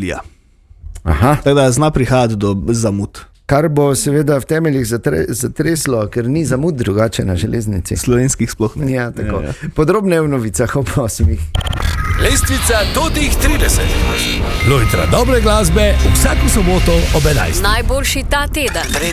julija. Aha. Tako da zna prihajati do zamud. Kar bo seveda v temeljih zatreslo, ker ni zamud drugače na železnici. Slovenskih sploh ne. Ja, tako. Podrobne v novicah ob 8. Lestvica do teh 30. Lojtra dobre glasbe vsako soboto ob 11. Najboljši ta teden.